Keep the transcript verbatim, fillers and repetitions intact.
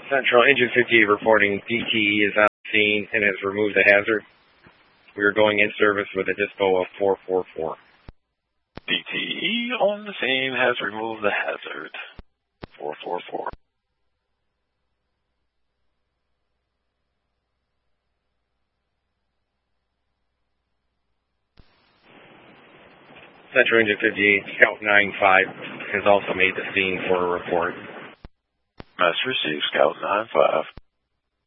Central Engine fifty-eight reporting D T E is on the scene and has removed the hazard. We are going in service with a dispo of four four four. D T E on the scene has removed the hazard. four four four. Central Engine fifty-eight, Scout nine five has also made the scene for a report. Message received, Scout nine five.